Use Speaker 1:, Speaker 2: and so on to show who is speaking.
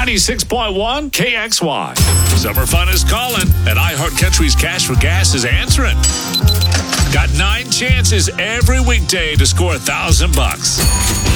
Speaker 1: 96.1 KXY. Summer fun is calling, and iHeart Country's Cash for Gas is answering. Got 9 chances every weekday to score $1,000.